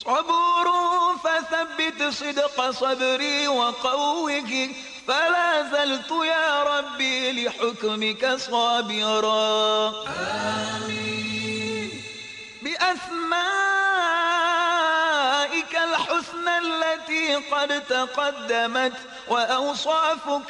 عبور فثبت صدق صبري وقوه، فلا زلت يا ربي لحكمك صابرا. آمين. بأسمائك الحسنى التي قد تقدمت وأوصافك